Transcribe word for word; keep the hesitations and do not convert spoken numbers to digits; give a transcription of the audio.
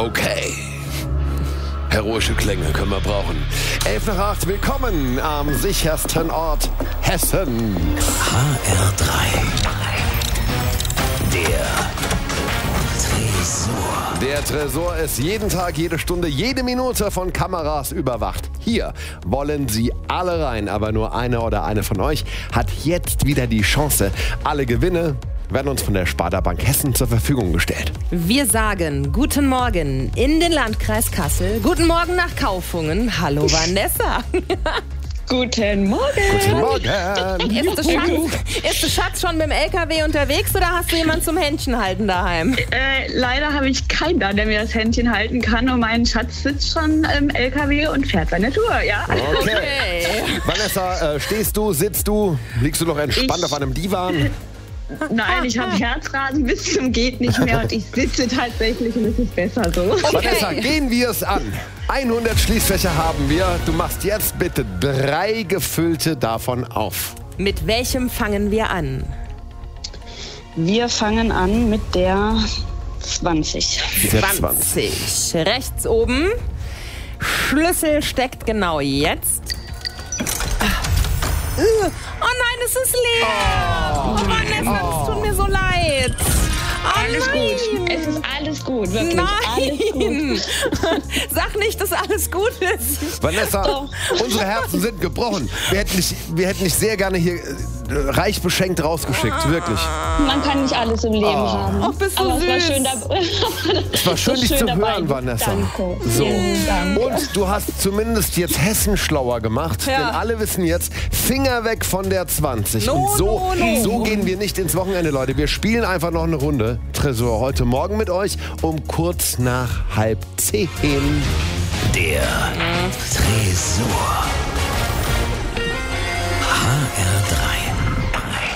Okay. Heroische Klänge können wir brauchen. elf nach acht, willkommen am sichersten Ort Hessen. H R drei. Der Tresor. Der Tresor ist jeden Tag, jede Stunde, jede Minute von Kameras überwacht. Hier wollen sie alle rein, aber nur einer oder eine von euch hat jetzt wieder die Chance. Alle Gewinne werden uns von der Sparda Bank Hessen zur Verfügung gestellt. Wir sagen Guten Morgen in den Landkreis Kassel. Guten Morgen nach Kaufungen. Hallo Vanessa. Guten Morgen. Guten Morgen. Ist der, Schatz, ist der Schatz schon mit dem L K W unterwegs oder hast du jemanden zum Händchen halten daheim? Äh, leider habe ich keinen da, der mir das Händchen halten kann und mein Schatz sitzt schon im L K W und fährt seine Tour, ja. Okay. Okay. Vanessa, äh, stehst du, sitzt du, liegst du noch entspannt Ich- auf einem Divan? Nein, ich habe Herzrasen bis zum geht nicht mehr und ich sitze tatsächlich und es ist besser so. Vanessa, gehen wir es an. hundert Schließfächer haben wir. Du machst jetzt bitte drei gefüllte davon auf. Mit welchem fangen wir an? Wir fangen an mit der zwanzig. Der zwanzig. Rechts oben. Schlüssel steckt genau jetzt. Oh nein, es ist leer. Oh, Vanessa, es tut mir so leid. Oh, Alles nein. gut. Es ist alles gut, wirklich. Alles gut. Nein. Sag nicht, dass alles gut ist. Vanessa, Doch. unsere Herzen sind gebrochen. Wir hätten dich, wir hätten dich sehr gerne hier äh, reich beschenkt rausgeschickt, wirklich. Man kann nicht alles im Leben haben. Oh, bist du Aber es war süß. schön, da Es war schön, so dich zu dabei. hören, Vanessa. Danke. So. Vielen Dank. Und du hast zumindest jetzt Hessen schlauer gemacht, Ja. denn alle wissen jetzt, Finger weg von der zwanzig. No, Und so, no, no. so gehen wir nicht ins Wochenende, Leute. Wir spielen einfach noch eine Runde Tresor heute Morgen mit euch um kurz nach halb zehn. Der Tresor. H R drei.